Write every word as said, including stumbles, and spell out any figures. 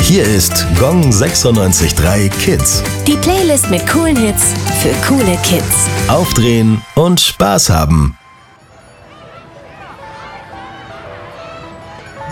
Hier ist Gong sechsundneunzig Komma drei Kids. Die Playlist mit coolen Hits für coole Kids. Aufdrehen und Spaß haben.